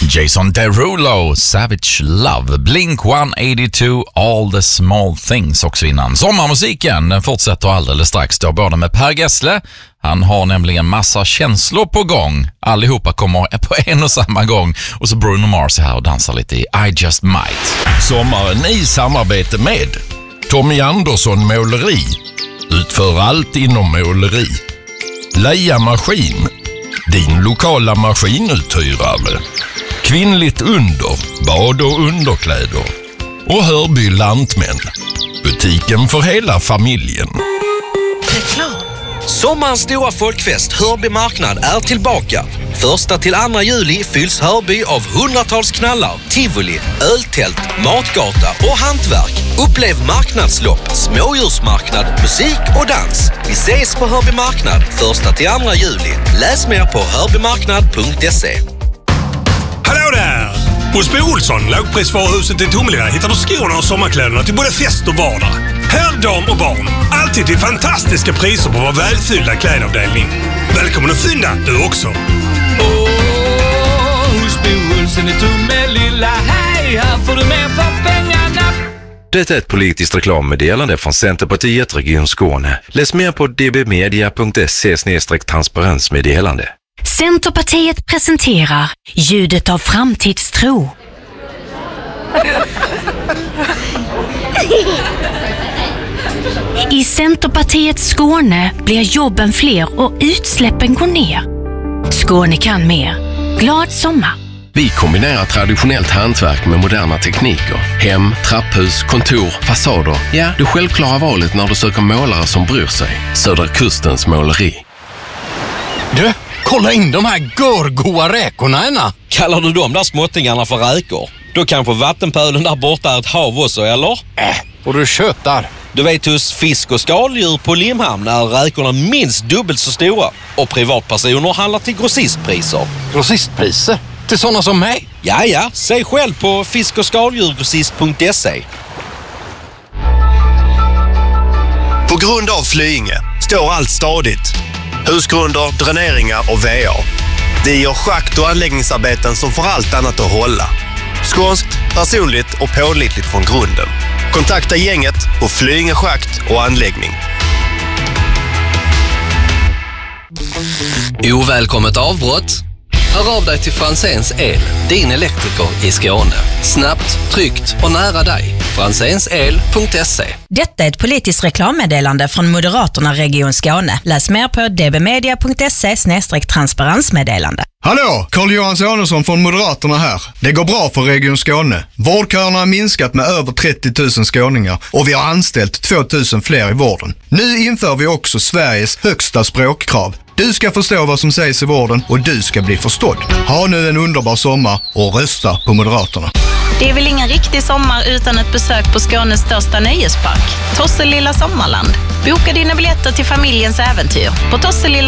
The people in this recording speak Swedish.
Jason Derulo, Savage Love, Blink 182, All the Small Things också innan. Sommarmusiken, den fortsätter alldeles strax då, både med Per Gessle. Han har nämligen massa känslor på gång. Allihopa kommer på en och samma gång. Och så Bruno Mars är här och dansar lite i I Just Might. Sommaren i samarbete med Tommy Andersson Måleri. Utför allt inom måleri. Leia Maskin, din lokala maskinuthyrare. Kvinnligt under, bad och underkläder. Och Hörby Lantmän, butiken för hela familjen. Reklam. Sommarens stora folkfest Hörby marknad är tillbaka. 1-2 juli fylls Hörby av hundratals knallar, tivoli, öltält, matgata och hantverk. Upplev marknadslopp, smådjursmarknad, musik och dans. Vi ses på Hörby marknad 1-2 juli. Läs mer på hörbymarknad.se. Hallå där! Hos Bo Olsson, lågprisvaruhuset i Tomelilla, hittar du skorna och sommarkläderna till både fest och vardag. Herr, dam och barn. Alltid till fantastiska priser på vår välfyllda klädavdelning. Välkommen att fynda, du också. Hos Bo Olsson i Tomelilla, hej, här får du mer för pengarna. Det är ett politiskt reklammeddelande från Centerpartiet Region Skåne. Läs mer på dbmedia.se/transparensmeddelande. Centerpartiet presenterar ljudet av framtidstro. I Centerpartiets Skåne blir jobben fler och utsläppen går ner. Skåne kan mer. Glad sommar! Vi kombinerar traditionellt hantverk med moderna tekniker. Hem, trapphus, kontor, fasader. Ja, det självklara valet när du söker målare som bryr sig. Södra Kustens måleri. Du, kolla in de här görgoa räkorna ena. Kallar du de där småttingarna för räkor? Då kanske vattenpölen där borta är ett hav också, eller? Och du köttar. Du vet, hos fisk- och skaldjur på Limhamn är räkorna minst dubbelt så stora. Och privatpersoner handlar till grossistpriser. Grossistpriser? Till sådana som mig? Ja, säg själv på fisk- och skaldjurgrossist.se. På grund av Flyinge står allt stadigt. Husgrunder, dräneringar och VA. Vi gör schakt- och anläggningsarbeten som får allt annat att hålla. Skånskt, personligt och pålitligt från grunden. Kontakta gänget på Flyinge schakt och anläggning. Ovälkommet avbrott? Hör av dig till Franzéns El, din elektriker i Skåne. Snabbt, tryggt och nära dig. franzensel.se. Detta är ett politiskt reklammeddelande från Moderaterna Region Skåne. Läs mer på dbmedia.se/transparensmeddelande. Hallå, Carl-Johan Sonesson från Moderaterna här. Det går bra för Region Skåne. Vårdköerna har minskat med över 30 000 skåningar och vi har anställt 2 000 fler i vården. Nu inför vi också Sveriges högsta språkkrav. Du ska förstå vad som sägs i vården och du ska bli förstådd. Ha nu en underbar sommar och rösta på Moderaterna. Det är väl ingen riktig sommar utan ett besök på Skånes största nöjespark, Tosselilla Sommarland. Boka dina biljetter till familjens äventyr på tosselilla